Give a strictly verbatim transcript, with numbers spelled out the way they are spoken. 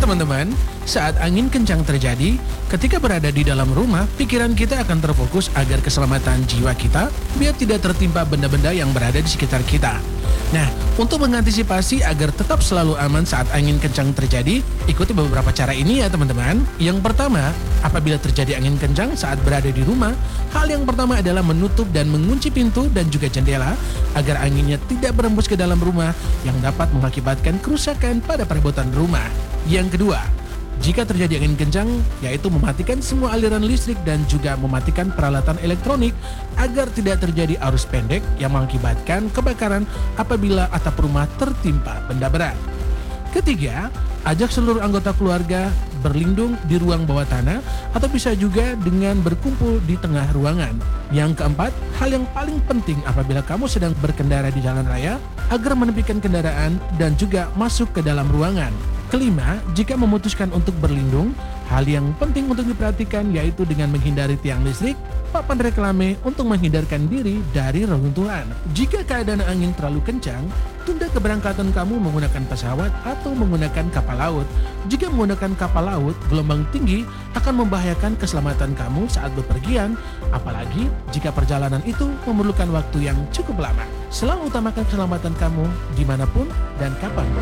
teman-teman, saat angin kencang terjadi, ketika berada di dalam rumah, pikiran kita akan terfokus agar keselamatan jiwa kita biar tidak tertimpa benda-benda yang berada di sekitar kita. Nah, untuk mengantisipasi agar tetap selalu aman saat angin kencang terjadi, ikuti beberapa cara ini ya teman-teman. Yang pertama, apabila terjadi angin kencang saat berada di rumah, hal yang pertama adalah menutup dan mengunci pintu dan juga jendela agar anginnya tidak berembus ke dalam rumah yang dapat mengakibatkan kerusakan pada perabotan rumah. Yang kedua, jika terjadi angin kencang, yaitu mematikan semua aliran listrik dan juga mematikan peralatan elektronik agar tidak terjadi arus pendek yang mengakibatkan kebakaran apabila atap rumah tertimpa benda berat. Ketiga, ajak seluruh anggota keluarga berlindung di ruang bawah tanah atau bisa juga dengan berkumpul di tengah ruangan. Yang keempat, hal yang paling penting apabila kamu sedang berkendara di jalan raya agar menepikan kendaraan dan juga masuk ke dalam ruangan. Kelima, jika memutuskan untuk berlindung, hal yang penting untuk diperhatikan yaitu dengan menghindari tiang listrik, papan reklame untuk menghindarkan diri dari reruntuhan. Jika keadaan angin terlalu kencang, tunda keberangkatan kamu menggunakan pesawat atau menggunakan kapal laut. Jika menggunakan kapal laut, gelombang tinggi akan membahayakan keselamatan kamu saat bepergian, apalagi jika perjalanan itu memerlukan waktu yang cukup lama. Selalu utamakan keselamatan kamu dimanapun dan kapanpun.